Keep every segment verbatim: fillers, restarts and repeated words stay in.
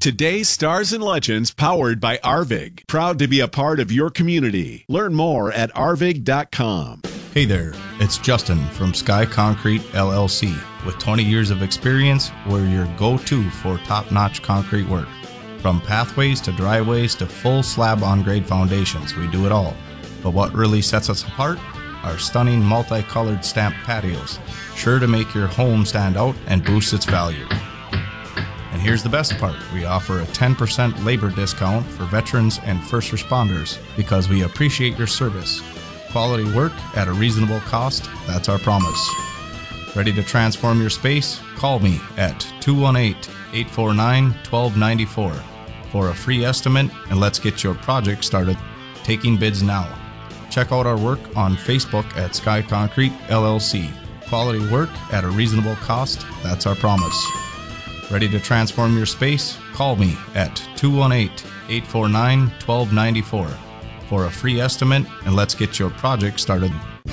Today's Stars and Legends, powered by Arvig. Proud to be a part of your community. Learn more at arvig dot com. Hey there, it's Justin from Sky Concrete L L C. With twenty years of experience, we're your go-to for top-notch concrete work. From pathways to driveways to full slab on-grade foundations, we do it all. But what really sets us apart? Our stunning multicolored stamped patios, sure to make your home stand out and boost its value. And here's the best part. We offer a ten percent labor discount for veterans and first responders because we appreciate your service. Quality work at a reasonable cost, that's our promise. Ready to transform your space? Call me at two one eight, eight four nine, one two nine four for a free estimate, and let's get your project started. Taking bids now. Check out our work on Facebook at Sky Concrete L L C. Quality work at a reasonable cost, that's our promise. Ready to transform your space? Call me at two one eight, eight four nine, one two nine four for a free estimate, and let's get your project started.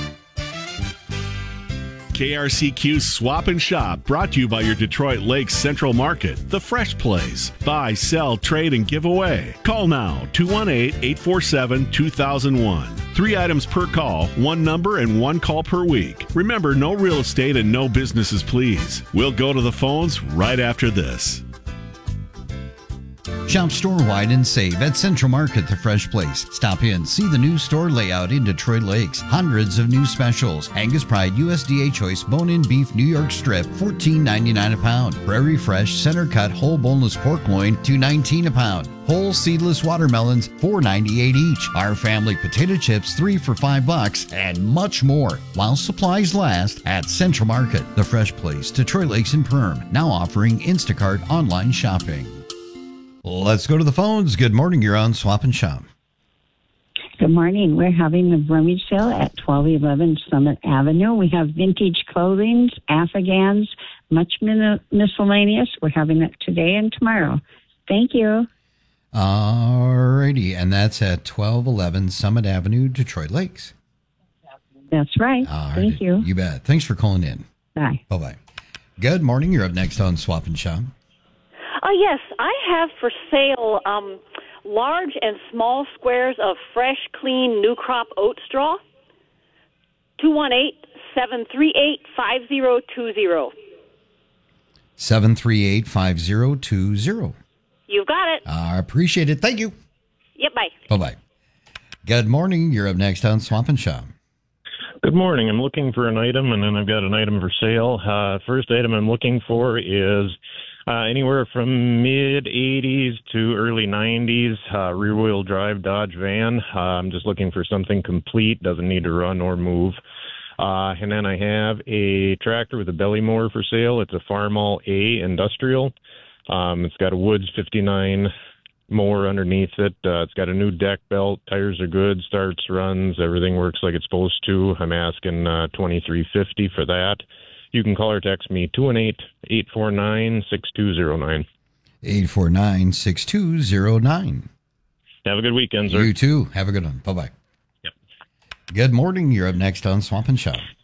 K R C Q Swap and Shop, brought to you by your Detroit Lakes Central Market, the Fresh Place. Buy, sell, trade, and give away. Call now, two one eight, eight four seven, two thousand one. Three items per call, one number, and one call per week. Remember, no real estate and no businesses, please. We'll go to the phones right after this. Shop store-wide and save at Central Market, the Fresh Place. Stop in, see the new store layout in Detroit Lakes. Hundreds of new specials. Angus Pride U S D A Choice Bone-In Beef New York Strip, fourteen ninety-nine a pound. Prairie Fresh Center Cut Whole Boneless Pork Loin, two nineteen a pound. Whole seedless watermelons, four ninety-eight each. Our family potato chips, three for five bucks, and much more. While supplies last at Central Market, the Fresh Place, Detroit Lakes and Perm. Now offering Instacart online shopping. Let's go to the phones. Good morning. You're on Swap and Shop. Good morning. We're having a rummage sale at twelve eleven Summit Avenue. We have vintage clothing, Afghans, much min- miscellaneous. We're having it today and tomorrow. Thank you. All righty. And that's at twelve eleven Summit Avenue, Detroit Lakes. That's right. All Thank righty. you. You bet. Thanks for calling in. Bye. Bye-bye. Good morning. You're up next on Swap and Shop. Uh, yes, I have for sale um, large and small squares of fresh, clean, new crop oat straw. two one eight, seven three eight, five zero two zero. seven three eight, five zero two zero. You've got it. I appreciate it. Thank you. Yep, bye. Bye-bye. Good morning. You're up next on Swap and Shop. Good morning. I'm looking for an item, and then I've got an item for sale. Uh, first item I'm looking for is Uh, anywhere from mid eighties to early nineties, uh, rear-wheel drive Dodge van. Uh, I'm just looking for something complete, doesn't need to run or move. Uh, and then I have a tractor with a belly mower for sale. It's a Farmall A Industrial. Um, it's got a Woods fifty-nine mower underneath it. Uh, it's got a new deck belt. Tires are good. Starts, runs. Everything works like it's supposed to. I'm asking uh, twenty-three fifty for that. You can call or text me, two one eight, eight four nine, six two zero nine. eight four nine, six two zero nine. Have a good weekend, sir. You too. Have a good one. Bye-bye. Yep. Good morning. You're up next on Swamp and Shop.